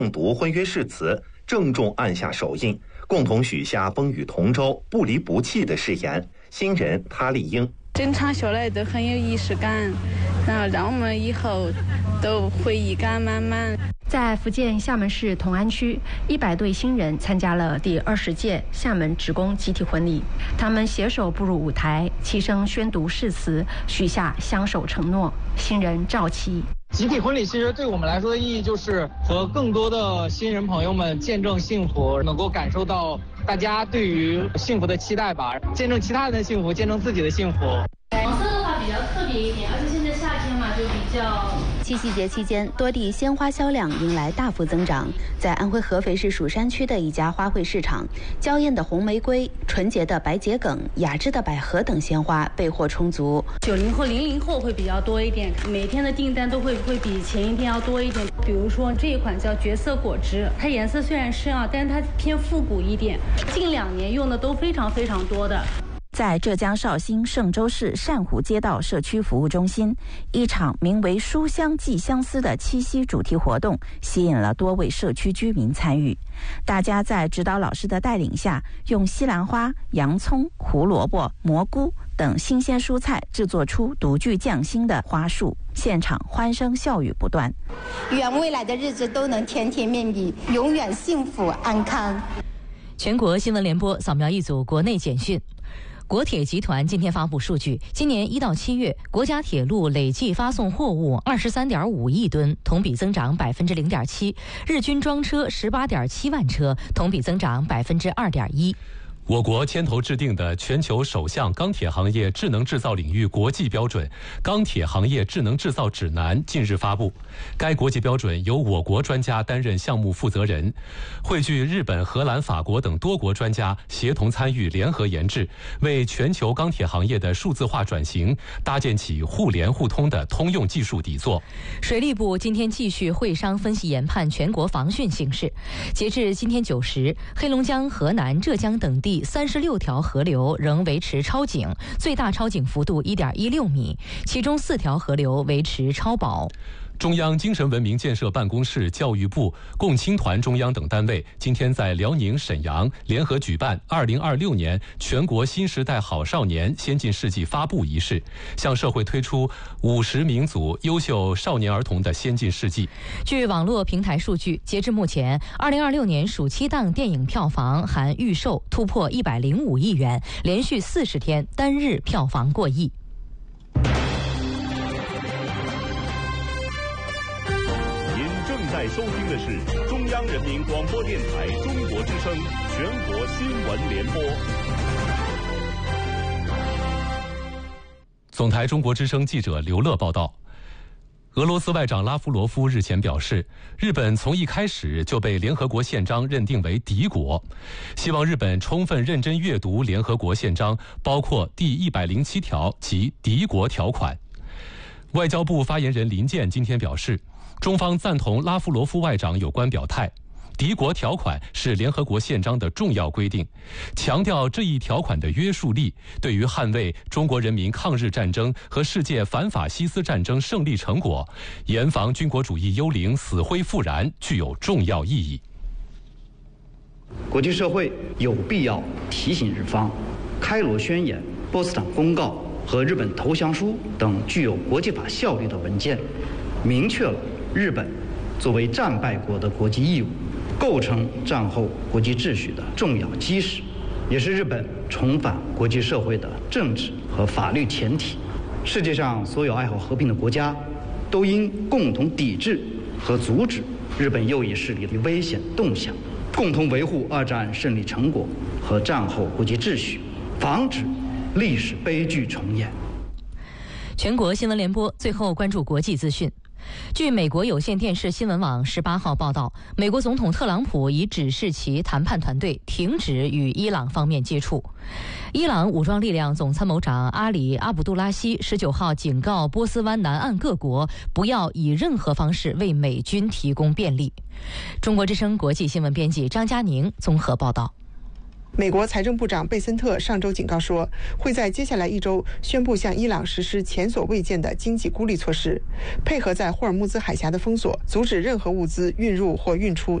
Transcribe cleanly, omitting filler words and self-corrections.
读婚约誓词，郑重按下手印，共同许下风雨同舟、不离不弃的誓言。新人他丽英， 整场下来都很有仪式感，然后让我们以后都回忆感满满。 在福建厦门市同安区，100对新人参加了第20届厦门职工集体婚礼。他们携手步入舞台，齐声宣读誓词，许下相守承诺。新人赵琦， 集体婚礼其实对我们来说的意义就是和更多的新人朋友们见证幸福，能够感受到大家对于幸福的期待吧，见证其他人的幸福，见证自己的幸福。 黄色的话比较特别一点，而且现在夏天嘛，就比较。 七夕节期间，多地鲜花销量迎来大幅增长。在安徽合肥市蜀山区的一家花卉市场，娇艳的红玫瑰、纯洁的白桔梗、雅致的百合等鲜花备货充足。 90后、00后会比较多一点，每天的订单都会比前一天要多一点。比如说这一款叫绝色果汁，它颜色虽然深啊，但是它偏复古一点，近2年用的都非常非常多的。 在浙江绍兴嵊州市善湖街道社区服务中心，一场名为“书香寄相思”的七夕主题活动吸引了多位社区居民参与。大家在指导老师的带领下，用西兰花、洋葱、胡萝卜、蘑菇等新鲜蔬菜制作出独具匠心的花束，现场欢声笑语不断。 愿未来的日子都能甜甜蜜蜜，永远幸福安康。 全国新闻联播扫描一组国内简讯。国铁集团今天发布数据，今年1到7月，国家铁路累计发送货物23.5亿吨，同比增长0.7%，日均装车18.7万车，同比增长2.1%。 我国牵头制定的全球首项钢铁行业智能制造领域国际标准《钢铁行业智能制造指南》近日发布。该国际标准由我国专家担任项目负责人，汇聚日本、荷兰、法国等多国专家协同参与，联合研制，为全球钢铁行业的数字化转型搭建起互联互通的通用技术底座。 水利部今天继续会商分析研判全国防汛形势。截至今天9时，黑龙江、河南、浙江等地36条河流仍维持超警，最大超警幅度1.16米，其中4条河流维持超保。 中央精神文明建设办公室、教育部、共青团中央等单位今天在辽宁沈阳联合举办2026年全国新时代好少年先进事迹发布仪式，向社会推出50名组优秀少年儿童的先进事迹。 据网络平台数据，截至目前，2026年暑期档电影票房含预售突破105亿元，连续40天单日票房过亿。 在收听的是中央人民广播电台中国之声全国新闻联播。 总台中国之声记者刘乐报道，俄罗斯外长拉夫罗夫日前表示，日本从一开始就被联合国宪章认定为敌国，希望日本充分认真阅读联合国宪章，包括第107条及敌国条款。外交部发言人林健今天表示，中方赞同拉夫罗夫外长有关表态，敌国条款是联合国宪章的重要规定，强调这一条款的约束力对于捍卫中国人民抗日战争和世界反法西斯战争胜利成果，严防军国主义幽灵死灰复燃具有重要意义。 国际社会有必要提醒日方，开罗宣言、波茨坦公告和日本投降书等具有国际法效力的文件，明确了日本作为战败国的国际义务，构成战后国际秩序的重要基石，也是日本重返国际社会的政治和法律前提。世界上所有爱好和平的国家都应共同抵制和阻止日本右翼势力的危险动向，共同维护二战胜利成果和战后国际秩序，防止历史悲剧重演。 全国新闻联播最后关注国际资讯。据美国有线电视新闻网18号报道，美国总统特朗普已指示其谈判团队停止与伊朗方面接触。伊朗武装力量总参谋长阿里·阿卜杜拉希19号警告波斯湾南岸各国不要以任何方式为美军提供便利。中国之声国际新闻编辑张佳宁综合报道。 美国财政部长贝森特上周警告说，会在接下来1周宣布向伊朗实施前所未见的经济孤立措施，配合在霍尔木兹海峡的封锁，阻止任何物资运入或运出